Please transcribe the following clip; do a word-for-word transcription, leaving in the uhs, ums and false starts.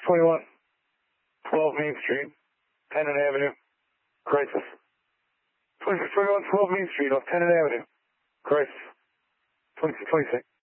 twenty-one, twelve Main Street, Tennant Avenue, crisis. twenty-six twenty-one, twelve Main Street, off Tennant Avenue, crisis. twenty-six twenty-six.